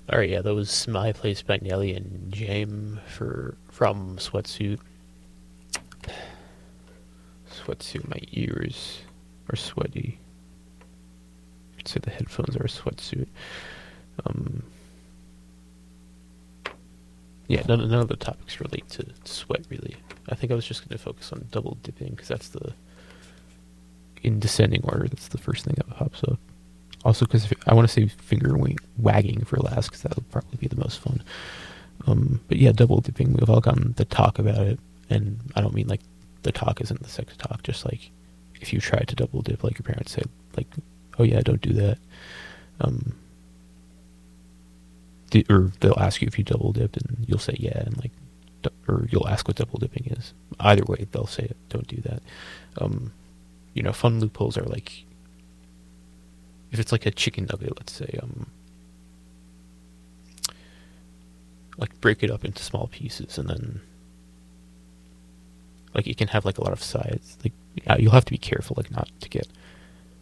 All right, yeah, that was My Place by Nelly and Jame from Sweatsuit. Sweatsuit, my ears are sweaty. I'd say the headphones are a sweatsuit. Um, yeah, none of the topics relate to sweat really. I think I was just going to focus on double dipping because that's in descending order. That's the first thing that pops up. Also, because I want to say wagging for last because that would probably be the most fun. But yeah, double dipping. We've all gotten the talk about it, and I don't mean like the talk isn't the sex talk. Just like if you try to double dip, like your parents say, like, "Oh yeah, don't do that." Um, or they'll ask you if you double dipped, and you'll say yeah, and like, or you'll ask what double dipping is. Either way, they'll say don't do that. Um, fun loopholes are like if it's like a chicken nugget, let's say, like break it up into small pieces and then like it can have like a lot of sides. Like you'll have to be careful like not to get